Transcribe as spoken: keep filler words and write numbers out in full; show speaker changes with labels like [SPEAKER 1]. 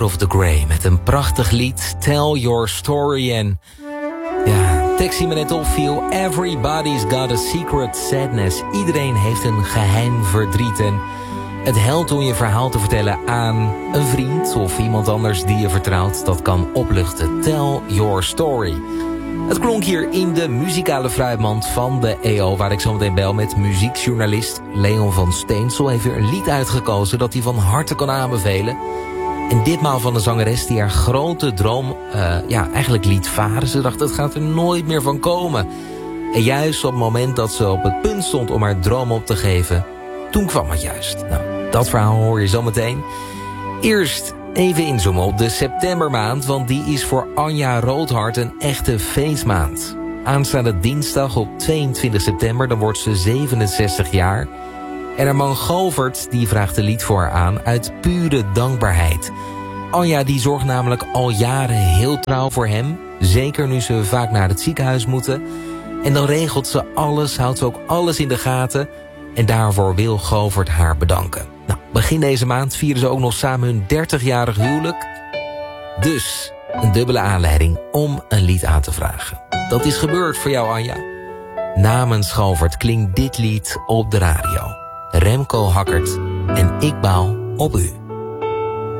[SPEAKER 1] of the Grey met een prachtig lied, Tell Your Story. En ja, tekst die me net opviel, Everybody's got a secret sadness. Iedereen heeft een geheim verdriet. En het helpt om je verhaal te vertellen aan een vriend of iemand anders die je vertrouwt. Dat kan opluchten. Tell Your Story. Het klonk hier in de muzikale fruitmand van de E O... waar ik zo meteen bel met muziekjournalist Leon van Steensel. Heeft weer een lied uitgekozen dat hij van harte kan aanbevelen. En ditmaal van een zangeres die haar grote droom uh, ja, eigenlijk liet varen. Ze dacht, het gaat er nooit meer van komen. En juist op het moment dat ze op het punt stond om haar droom op te geven, toen kwam het juist. Nou, dat verhaal hoor je zo meteen. Eerst even inzoomen op de septembermaand, want die is voor Anja Roodhart een echte feestmaand. Aanstaande dinsdag op tweeëntwintig september, dan wordt ze zevenenzestig jaar. En haar man Govert die vraagt een lied voor haar aan uit pure dankbaarheid. Anja die zorgt namelijk al jaren heel trouw voor hem. Zeker nu ze vaak naar het ziekenhuis moeten. En dan regelt ze alles, houdt ze ook alles in de gaten. En daarvoor wil Govert haar bedanken. Nou, begin deze maand vieren ze ook nog samen hun dertigjarig huwelijk. Dus een dubbele aanleiding om een lied aan te vragen. Dat is gebeurd voor jou, Anja. Namens Govert klinkt dit lied op de radio. Remco Hackert en Ik bouw op u.